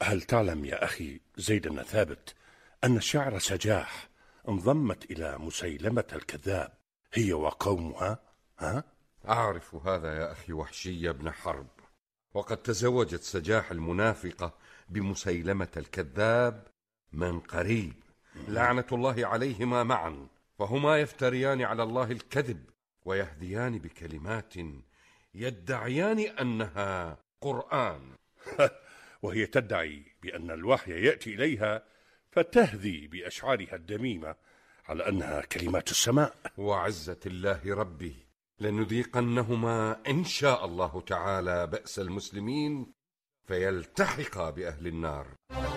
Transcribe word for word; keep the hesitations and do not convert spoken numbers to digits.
هل تعلم يا أخي زيد بن ثابت أن الشعر سجاح انضمت إلى مسيلمة الكذاب هي وقومها؟ ها؟ أعرف هذا يا أخي وحشي بن حرب، وقد تزوجت سجاح المنافقة بمسيلمة الكذاب من قريب، لعنة الله عليهما معا، فهما يفتريان على الله الكذب ويهديان بكلمات يدعيان أنها قرآن. وهي تدعي بأن الوحي يأتي إليها فتهذي بأشعارها الدميمة على أنها كلمات السماء. وعزة الله ربي لنذيقنهما إن شاء الله تعالى بأس المسلمين فيلتحقا بأهل النار.